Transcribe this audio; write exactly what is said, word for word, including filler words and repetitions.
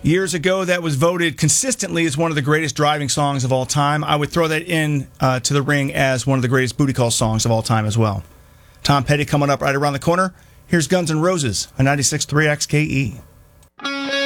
Years ago, that was voted consistently as one of the greatest driving songs of all time. I would throw that in uh, to the ring as one of the greatest booty call songs of all time as well. Tom Petty coming up right around the corner. Here's Guns N' Roses on ninety-six point three X K E.